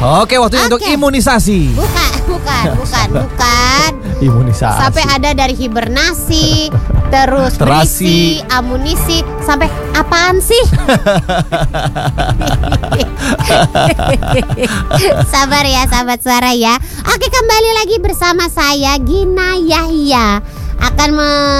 Oke, waktunya untuk imunisasi. Bukan. Imunisasi. Sampai ada dari hibernasi, terus berisi, amunisi, sampai apaan sih? Sabar ya sahabat suara ya. Oke, kembali lagi bersama saya Gina Yahya. Akan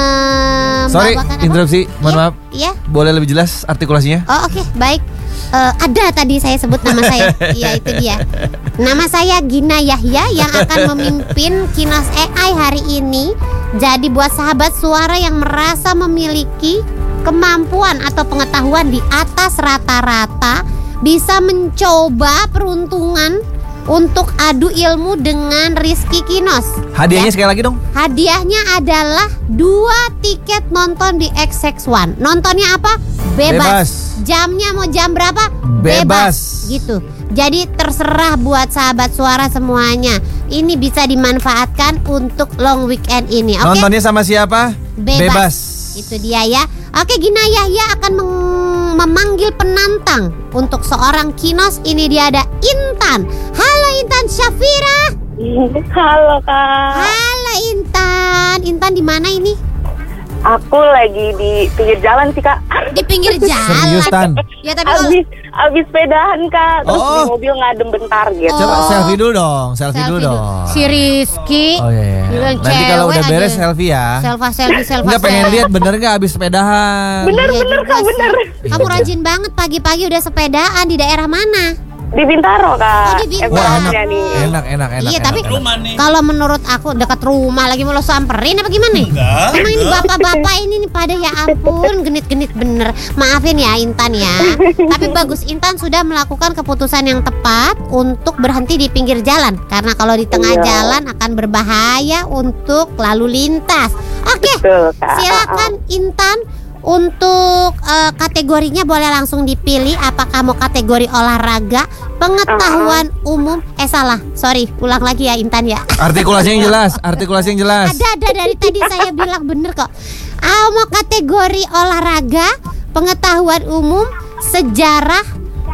Sorry, interupsi, mohon maaf. Iya. Boleh lebih jelas artikulasinya? Oh, oke, baik. Ada tadi saya sebut nama saya. Iya, itu dia. Nama saya Gina Yahya yang akan memimpin Kinos AI hari ini. Jadi buat sahabat suara yang merasa memiliki kemampuan atau pengetahuan di atas rata-rata, bisa mencoba peruntungan untuk adu ilmu dengan Rizky Kinos. Hadiahnya sekali lagi dong. Hadiahnya adalah 2 tiket nonton di XX1. Nontonnya apa? Bebas. Jamnya mau jam berapa? Bebas. Gitu. Jadi terserah buat sahabat suara semuanya. Ini bisa dimanfaatkan untuk long weekend ini. Oke? Nontonnya sama siapa? Bebas. Itu dia ya. Oke, Gina Yahya akan memanggil penantang untuk seorang Kinos. Ini dia ada Intan. Halo Intan Syafira. Halo Kak. Halo Intan. Intan di mana ini? Aku lagi di pinggir jalan sih Kak. Di pinggir jalan. Serius Tan? Ya tapi Abis sepedahan Kak. Terus di mobil ngadem bentar gitu. Coba selfie dulu dong. Selfie dulu dong. Si Rizky. Oh iya. Nanti kalau udah beres selfie ya. Selfie. Enggak, pengen lihat bener gak abis sepedahan. Bener Kak, bener. Kamu rajin banget pagi-pagi udah sepedaan. Di daerah mana? Di Bintaro Kak. Oh, di Bintaro. Wah, Enak. enak. Iya, tapi kalau menurut aku dekat rumah lagi mau lo samperin apa gimana? Emang ini bapak-bapak ini nih pada ya ampun genit-genit bener. Maafin ya Intan ya. Tapi bagus Intan sudah melakukan keputusan yang tepat untuk berhenti di pinggir jalan. Karena kalau di tengah jalan akan berbahaya untuk lalu lintas. Oke, silakan Intan. Untuk kategorinya boleh langsung dipilih. Apakah mau kategori olahraga, pengetahuan umum? Salah, sorry, ulang lagi ya Intan ya. Artikulasi yang jelas. Ada dari tadi saya bilang bener kok. Mau kategori olahraga, pengetahuan umum, sejarah,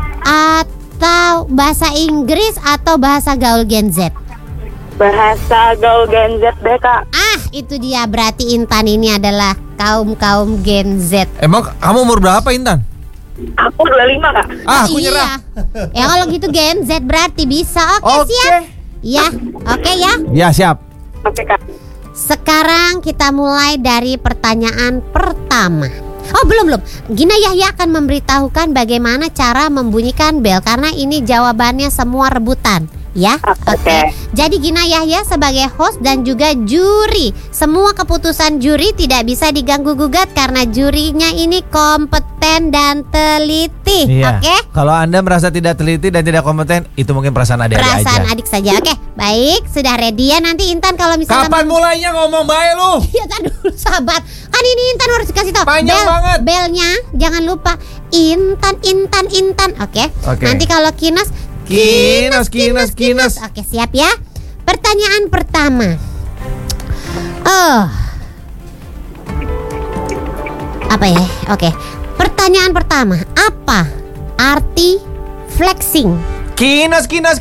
atau bahasa Inggris, atau bahasa gaul Gen Z? Bahasa gaul Gen Z deh Kak. Itu dia, berarti Intan ini adalah kaum Gen Z. Emang kamu umur berapa Intan? Aku 25 Kak. Aku nyerah. Ya kalau gitu Gen Z berarti bisa. Oke. Siap? Ya, oke ya. Ya siap. Oke Kak. Sekarang kita mulai dari pertanyaan pertama. Oh belum. Gina Yahya akan memberitahukan bagaimana cara membunyikan bel. Karena ini jawabannya semua rebutan. Ya, oke. Jadi Gina Yahya sebagai host dan juga juri. Semua keputusan juri tidak bisa diganggu-gugat karena jurinya ini kompeten dan teliti. Iya. Oke? Kalau Anda merasa tidak teliti dan tidak kompeten, itu mungkin perasaan adik aja. Perasaan adik saja. Oke, baik. Sudah ready ya nanti Intan kalau misalnya. Kapan mulainya ngomong baik lu? Iya, tadi dulu sahabat. Kan ini Intan harus kasih tahu. Panjang banget. Belnya jangan lupa Intan. Oke. Nanti kalau Kinos. Oke, siap ya. Pertanyaan pertama. Apa ya? Oke. Pertanyaan pertama. Apa arti flexing? Kinos. Intan.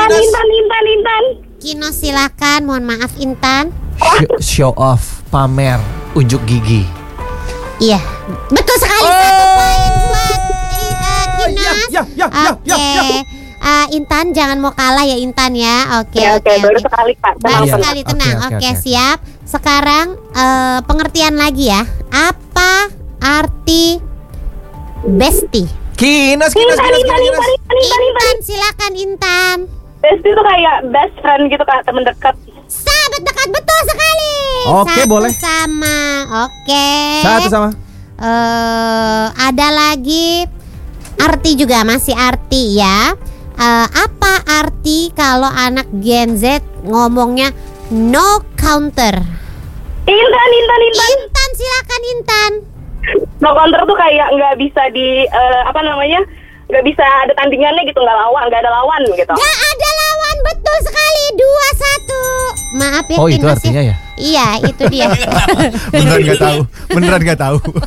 Kinos silakan. Mohon maaf Intan. Show off, pamer, unjuk gigi. Iya, betul sekali. 1 poin buat Kinos. Oke. Intan jangan mau kalah ya Intan ya. Oke. Baru sekali Kak. Baru sekali, tenang. Oke, siap. Sekarang pengertian lagi ya. Apa arti bestie? Kinos. Intan silakan Intan. Bestie itu kayak best friend gitu Kak, teman dekat. Sahabat dekat, betul sekali. Oke, boleh. Sama. Oke. Satu sama. Ada lagi arti juga, masih arti ya. Apa arti kalau anak Gen Z ngomongnya no counter? Intan silakan Intan. No counter tuh kayak nggak bisa nggak bisa ada tandingannya gitu, nggak ada lawan gitu. Nggak ada lawan, betul sekali. 2-1. Maaf ya. Oh itu artinya ya? Iya itu dia. Beneran nggak tahu.